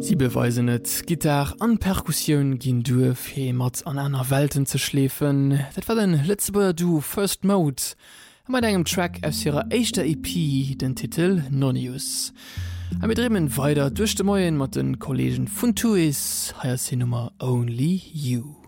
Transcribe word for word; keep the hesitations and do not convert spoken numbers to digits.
Sie beweisen net Gitar an Perkussion ginn du fir mat an einer Welten ze schläfen. Dat war den letzte du First Mode mat engem Track aus ihrer echter E P den Titel Nonius. Am mit Remen weiter durch de Moien mat den Kollegen vun Tuis heier sie Nummer Only You.